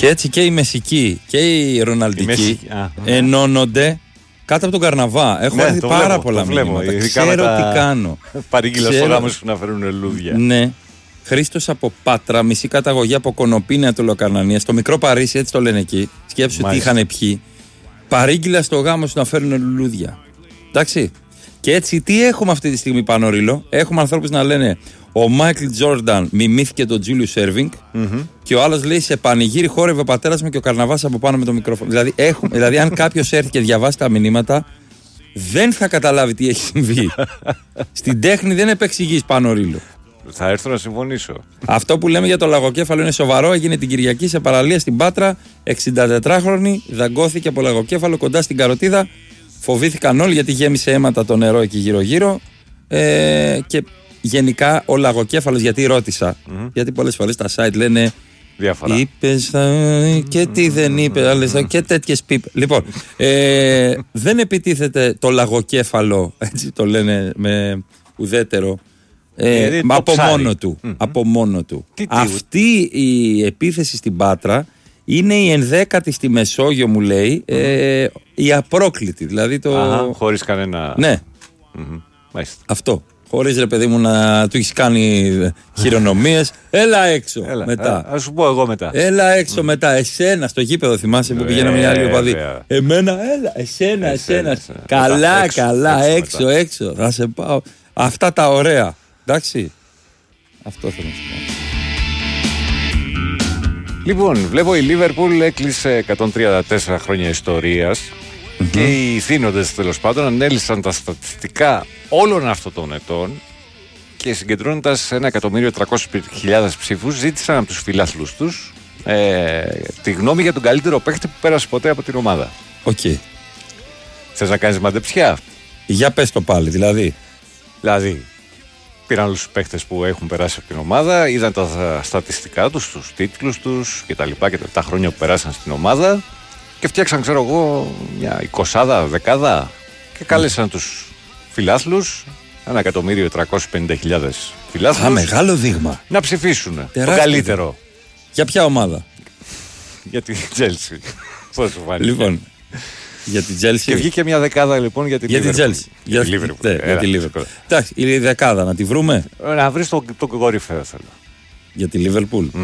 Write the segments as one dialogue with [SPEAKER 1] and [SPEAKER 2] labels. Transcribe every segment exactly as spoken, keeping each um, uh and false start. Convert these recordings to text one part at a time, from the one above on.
[SPEAKER 1] Και έτσι και οι Μεσικοί και οι Ροναλντικοί ενώνονται κάτω από τον Καρναβά. Έχω
[SPEAKER 2] ναι,
[SPEAKER 1] δει πάρα
[SPEAKER 2] βλέπω,
[SPEAKER 1] πολλά μηνύματα. Ξέρω
[SPEAKER 2] τα...
[SPEAKER 1] τι κάνω.
[SPEAKER 2] Παρήγγειλα Ξέρω... στο γάμο σου να φέρουν λουλούδια.
[SPEAKER 1] Ναι. Χρήστος από Πάτρα, μισή καταγωγή από Κονοπίνια του Λοκαρνανία. Στο μικρό Παρίσι, έτσι το λένε εκεί. Σκέψου τι είχαν πιει. Παρήγγειλα στο γάμο σου να φέρουν λουλούδια. Εντάξει. Και έτσι τι έχουμε αυτή τη στιγμή πάνω ρίλο. Έχουμε ανθρώπους να λένε ο Μάικλ Τζόρνταν μιμήθηκε τον Τζούλιου Σέρβινγκ mm-hmm. και ο άλλος λέει σε πανηγύρι χόρευε ο πατέρας μου και ο Καρναβάς από πάνω με το μικρόφωνο. Δηλαδή, έχουμε, δηλαδή αν κάποιος έρθει και διαβάσει τα μηνύματα, δεν θα καταλάβει τι έχει συμβεί. Στην τέχνη δεν επεξηγείς πάνω ρίλο.
[SPEAKER 2] Θα έρθω να συμφωνήσω.
[SPEAKER 1] Αυτό που λέμε για το λαγοκέφαλο είναι σοβαρό. Έγινε την Κυριακή σε παραλία στην Πάτρα. εξηντατετράχρονη δαγκώθηκε από λαγοκέφαλο κοντά στην Καροτίδα. Φοβήθηκαν όλοι γιατί γέμισε αίματα το νερό εκεί γύρω-γύρω. Ε, και γενικά ο λαγοκέφαλος, γιατί ρώτησα, mm-hmm. γιατί πολλές φορές τα site λένε
[SPEAKER 2] διάφορα.
[SPEAKER 1] Είπες και τι δεν είπε, άλλες, και τέτοιες πίπ. Λοιπόν, ε, δεν επιτίθεται το λαγοκέφαλο, έτσι το λένε με ουδέτερο. Ε, ε, από, μόνο του, mm-hmm. από μόνο του. Τι, τι, Αυτή η επίθεση στην Πάτρα είναι η ενδέκατη στη Μεσόγειο, μου λέει, mm-hmm. ε, η απρόκλητη. Δηλαδή το...
[SPEAKER 2] Αχα, χωρίς κανένα.
[SPEAKER 1] Ναι.
[SPEAKER 2] Mm-hmm.
[SPEAKER 1] Αυτό. Χωρίς ρε παιδί μου να του έχεις κάνει χειρονομίες. Έλα έξω.
[SPEAKER 2] Έλα,
[SPEAKER 1] μετά.
[SPEAKER 2] Α σου πω εγώ μετά.
[SPEAKER 1] Έλα έξω mm. μετά. Εσένα στο γήπεδο, θυμάσαι που πηγαίναμε μια άλλη οπαδή. Εμένα, έλα. Εσένα, εσένα. εσένα. Καλά, μετά, καλά. Έξω, έξω, έξω. Θα σε πάω. Αυτά τα ωραία. Εντάξει. Αυτό θέλω να σου πω.
[SPEAKER 2] Λοιπόν, βλέπω η Λίβερπουλ έκλεισε εκατόν τριάντα τέσσερα χρόνια ιστορίας mm-hmm. και οι θύνοντες τέλος πάντων ανέλυσαν τα στατιστικά όλων αυτών των ετών και συγκεντρώνοντας ένα εκατομμύριο τριακόσιες χιλιάδες ψήφους ζήτησαν από τους φιλάθλους τους ε, τη γνώμη για τον καλύτερο παίχτη που πέρασε ποτέ από την ομάδα.
[SPEAKER 1] Οκ. Okay.
[SPEAKER 2] Θες να κάνεις μαντεψιά?
[SPEAKER 1] Για πες το πάλι, δηλαδή.
[SPEAKER 2] Δηλαδή, πήραν όλους τους παίχτες που έχουν περάσει από την ομάδα, είδαν τα στατιστικά τους, τους τίτλους τους και τα λοιπά και τα χρόνια που περάσαν στην ομάδα και φτιάξαν, ξέρω εγώ, μια εικοσάδα, δεκάδα και κάλεσαν mm. τους φιλάθλους, ένα εκατομμύριο τριακόσιες πενήντα χιλιάδες φιλάθλους.
[SPEAKER 1] Α, μεγάλο δείγμα.
[SPEAKER 2] Να ψηφίσουν
[SPEAKER 1] τεράστιο
[SPEAKER 2] το καλύτερο.
[SPEAKER 1] Για ποια ομάδα?
[SPEAKER 2] Για την Chelsea. Πώς σου φάνηκε?
[SPEAKER 1] Λοιπόν, για την Chelsea.
[SPEAKER 2] Και βγήκε μια δεκάδα λοιπόν για την Liverpool.
[SPEAKER 1] Για την Chelsea. Για την Liverpool. Ναι, για την Liverpool. Εντάξει, η δεκάδα να τη βρούμε.
[SPEAKER 2] Να βρεις τον το κορυφαίο θέλω.
[SPEAKER 1] Για τη Liverpool.
[SPEAKER 2] Mm.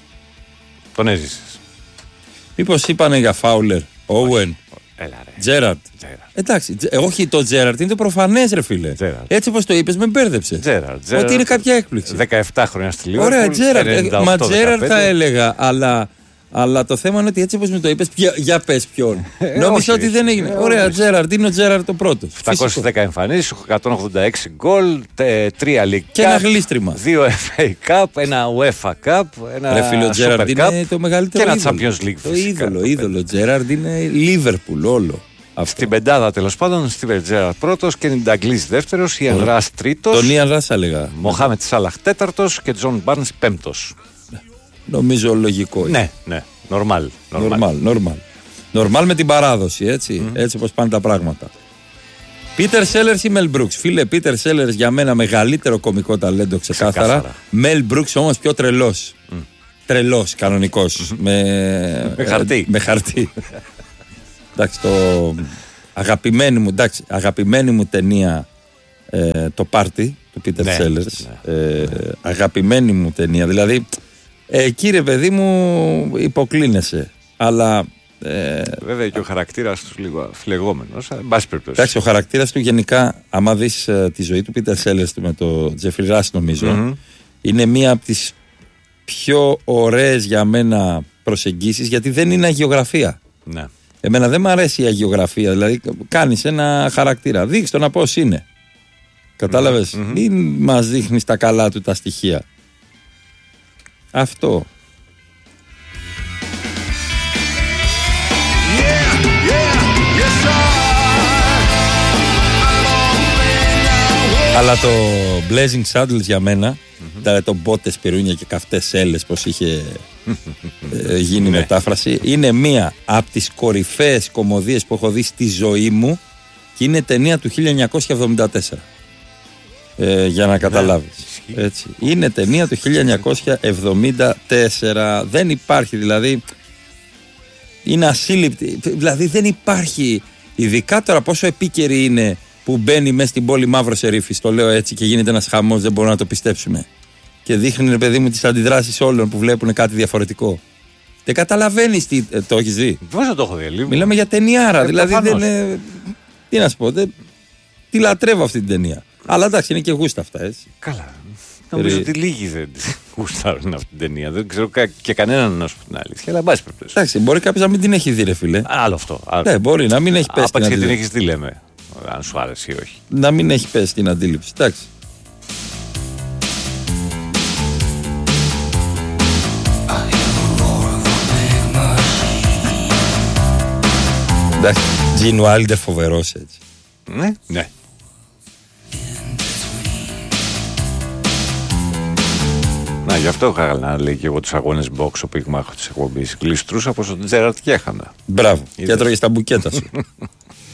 [SPEAKER 2] Τον έζησες.
[SPEAKER 1] Μήπως είπανε για Φάουλερ, Όουεν, Τζέραρτ. Εντάξει, όχι το Τζέραρτ, είναι το προφανές ρε φίλε. Gerrard. Έτσι όπως το είπες με μπέρδεψε.
[SPEAKER 2] Gerrard.
[SPEAKER 1] Ότι είναι κάποια έκπληξη.
[SPEAKER 2] δεκαεπτά χρόνια στη Liverpool.
[SPEAKER 1] Ωραία, Τζέραρτ. Μα Τζέραρτ θα έλεγα, αλλά... Αλλά το θέμα είναι ότι έτσι όπως μου το είπες, για, για πες ποιον. Ε, Νόμιζα ότι δεν έγινε. Ε, Ωραία, Τζέραρτ, είναι ο Τζέραρτ ο πρώτος.
[SPEAKER 2] επτακόσιες δέκα εμφανίσεις, εκατόν ογδόντα έξι γκολ, τρία League Cup.
[SPEAKER 1] Και ένα γλίστριμα.
[SPEAKER 2] Δύο εφ έι Cup, ένα UEFA Cup, ένα
[SPEAKER 1] Ρε φίλο, Τζέραρτ είναι το μεγαλύτερο.
[SPEAKER 2] Και ένα Champions League.
[SPEAKER 1] Το είδωλο, είδωλο. Τζέραρτ είναι Liverpool όλο.
[SPEAKER 2] Αυτό. Στην πεντάδα τέλος πάντων, Στίβεν Τζέραρτ πρώτος, Κένιν Νταγκλής δεύτερος, Ιαν Ρας τρίτος.
[SPEAKER 1] Τον Ιαν Ρας έλεγα.
[SPEAKER 2] Μοχάμετ Σάλαχ τέταρτος και Τζον Μπάρνς πέμπτος.
[SPEAKER 1] Νομίζω λογικό.
[SPEAKER 2] Ναι, ναι. Νορμάλ.
[SPEAKER 1] Νορμάλ. Νορμάλ με την παράδοση, έτσι. Mm. Έτσι όπως πάνε τα πράγματα. Πίτερ Σέλερς ή Μελ Μπρούξ? Φίλε, Πίτερ Σέλερς για μένα μεγαλύτερο κομικό ταλέντο ξεκάθαρα. Μελ Μπρούξ όμως πιο τρελός. Mm. Τρελός, κανονικός. Mm-hmm. Με...
[SPEAKER 2] με χαρτί.
[SPEAKER 1] με χαρτί. Εντάξει, το αγαπημένη μου, εντάξει, αγαπημένη μου ταινία ε, το πάρτι του Πίτερ ναι, Σέλερς. Ναι. Ε, αγαπημένη μου ταινία. Δηλαδή. Ε, κύριε παιδί μου, υποκλίνεσαι. Αλλά. Ε,
[SPEAKER 2] Βέβαια και ο χαρακτήρας του λίγο φλεγόμενος. Εν πάση περιπτώσει.
[SPEAKER 1] Εντάξει, ο χαρακτήρας του γενικά, άμα δεις ε, τη ζωή του Πίτερ Σέλερς με το Τζέφρι Ρας, νομίζω, mm-hmm. είναι μία από τις πιο ωραίες για μένα προσεγγίσεις, γιατί δεν είναι αγιογραφία.
[SPEAKER 2] Ναι.
[SPEAKER 1] Εμένα δεν μου αρέσει η αγιογραφία. Δηλαδή, κάνεις ένα χαρακτήρα. Δείξτε το να πώς είναι. Κατάλαβες. Mm-hmm. Μην μας δείχνεις τα καλά του τα στοιχεία. Αυτό. Yeah, yeah, yes, αλλά το Blazing Saddles για μένα, mm-hmm. τα το μπότες, πυρούνια και καυτές έλες, πως είχε ε, γίνει μετάφραση, είναι μία από τις κορυφαίες κωμωδίες που έχω δει στη ζωή μου και είναι ταινία του χίλια εννιακόσια εβδομήντα τέσσερα. Ε, για να καταλάβεις. Έτσι. Είναι ταινία του χίλια εννιακόσια εβδομήντα τέσσερα. Δεν υπάρχει δηλαδή Είναι ασύλληπτη. Δηλαδή δεν υπάρχει. Ειδικά τώρα πόσο επίκαιρη είναι που μπαίνει μέσα στην πόλη Μαύρο Σερίφης, το λέω έτσι, και γίνεται ένας χαμός, δεν μπορούμε να το πιστέψουμε. Και δείχνει, ρε παιδί μου, τις αντιδράσεις όλων που βλέπουν κάτι διαφορετικό. Δεν καταλαβαίνεις τι. Ε, το έχεις δει?
[SPEAKER 2] Πώς δεν το έχω δει, λίγο.
[SPEAKER 1] Μιλάμε για ταινιάρα. Ε, δηλαδή
[SPEAKER 2] προφανώς.
[SPEAKER 1] δεν. Ε, τι να σου πω, δεν, τη λατρεύω αυτή την ταινία. Αλλά εντάξει, είναι και γούστα αυτά, έτσι.
[SPEAKER 2] Καλά. Νομίζω ότι λίγοι δεν γουστάρουν αυτή την ταινία. Δεν ξέρω κα, και κανέναν να σου πει την αλήθεια. Αλλά μπας περιπτώσει.
[SPEAKER 1] Εντάξει, μπορεί κάποιο να μην την έχει δει, ρε φίλε.
[SPEAKER 2] Άλλο αυτό. Άλλο.
[SPEAKER 1] Ναι, μπορεί να μην έχει πέσει.
[SPEAKER 2] Άπαξ και την έχεις δει, λέμε. Αν σου άρεσε ή όχι.
[SPEAKER 1] Να μην έχει πέσει την αντίληψη. Εντάξει. Εντάξει, Gene Wilder φοβερός έτσι.
[SPEAKER 2] Ναι, ναι. Να, γι' αυτό είχα να λέει και εγώ τους αγώνες box ο πυγμάχος της εκπομπής. Γλιστρούσα πως ο Τζέραρτ και έχανα.
[SPEAKER 1] Μπράβο, και έτρωγες τα μπουκέτα σου.